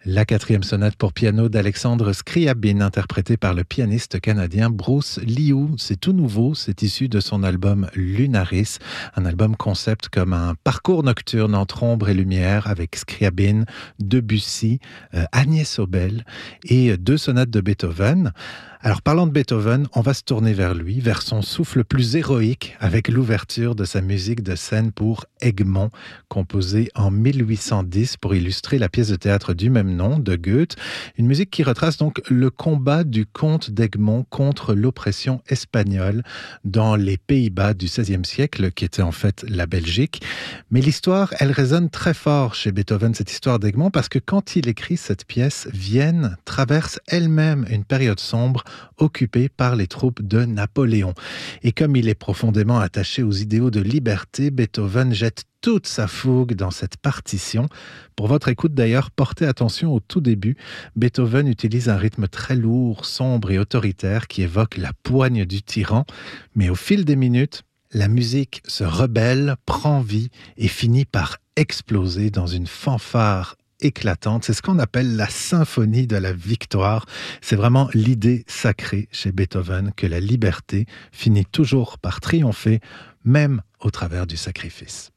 La quatrième sonate pour piano d'Alexandre Scriabin, interprétée par le pianiste canadien Bruce Liu. C'est tout nouveau, c'est issu de son album Lunaris, un album concept comme un parcours nocturne entre ombre et lumière avec Scriabin, Debussy, Agnès Obel et 2 sonates de Beethoven. Alors parlant de Beethoven, on va se tourner vers lui, vers son souffle plus héroïque avec l'ouverture de sa musique de scène pour Egmont, composée en 1810 pour illustrer la pièce de théâtre du même nom de Goethe. Une musique qui retrace donc le combat du comte d'Egmont contre l'oppression espagnole dans les Pays-Bas du XVIe siècle, qui était en fait la Belgique. Mais l'histoire, elle résonne très fort chez Beethoven, cette histoire d'Egmont, parce que quand il écrit cette pièce, Vienne traverse elle-même une période sombre occupé par les troupes de Napoléon. Et comme il est profondément attaché aux idéaux de liberté, Beethoven jette toute sa fougue dans cette partition. Pour votre écoute d'ailleurs, portez attention au tout début. Beethoven utilise un rythme très lourd, sombre et autoritaire qui évoque la poigne du tyran. Mais au fil des minutes, la musique se rebelle, prend vie et finit par exploser dans une fanfare éclatante. C'est ce qu'on appelle la symphonie de la victoire. C'est vraiment l'idée sacrée chez Beethoven que la liberté finit toujours par triompher, même au travers du sacrifice.